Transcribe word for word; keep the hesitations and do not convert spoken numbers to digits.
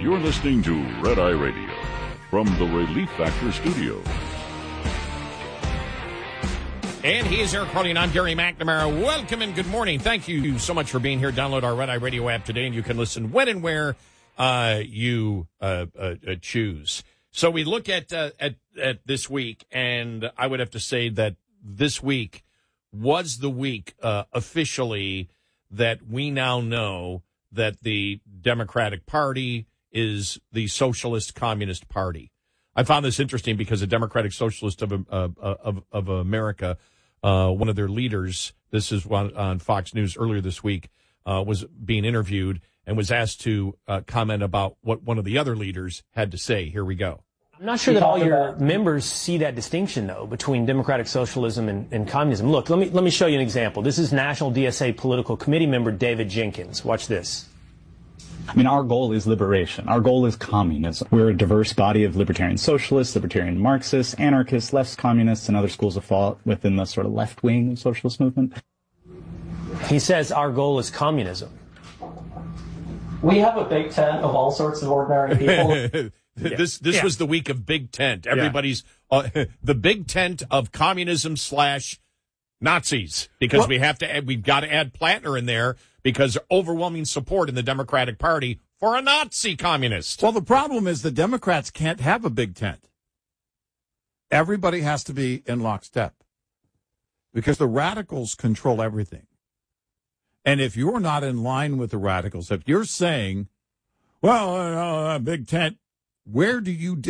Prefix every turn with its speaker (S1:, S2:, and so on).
S1: You're listening to Red Eye Radio from the Relief Factor Studio.
S2: And he is Eric Harley, and I'm Gary McNamara. Welcome and good morning. Thank you so much for being here. Download our Red Eye Radio app today, and you can listen when and where uh, you uh, uh, uh, choose. So we look at, uh, at at this week, and I would have to say that this week was the week uh, officially that we now know that the Democratic Party is the Socialist Communist Party. I found this interesting because the Democratic Socialist of uh, of, of America, uh, one of their leaders, this is on, on Fox News earlier this week, uh, was being interviewed and was asked to uh, comment about what one of the other leaders had to say. Here we go.
S3: I'm not sure that all your members see that distinction, though, between democratic socialism and, and communism. Look, let me let me show you an example. This is National D S A Political Committee member David Jenkins. Watch this.
S4: I mean, our goal is liberation. Our goal is communism. We're a diverse body of libertarian socialists, libertarian Marxists, anarchists, left communists, and other schools of thought within the sort of left wing of the socialist movement.
S3: He says our goal is communism.
S5: We have a big tent of all sorts of ordinary people.
S2: This this
S3: yeah.
S2: was the week of Big Tent. Everybody's uh, the Big Tent of communism slash Nazis, because well, we have to add, we've got to add Plattner in there because overwhelming support in the Democratic Party for a Nazi communist.
S6: Well, the problem is the Democrats can't have a big tent. Everybody has to be in lockstep because the radicals control everything. And if you're not in line with the radicals, if you're saying, well, uh, uh, big tent, where do you